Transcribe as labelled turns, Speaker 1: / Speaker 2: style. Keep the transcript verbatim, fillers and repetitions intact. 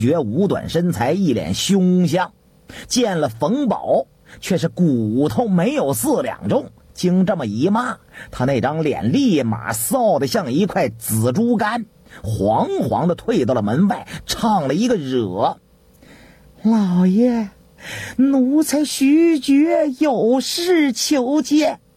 Speaker 1: 觉五短身材，一脸凶相，见了冯宝却是骨头没有四两重。经这么一骂，他那张脸立马臊得像一块紫竹竿，惶惶地退到了门外，唱了一个惹：老爷，奴才徐觉有事求见。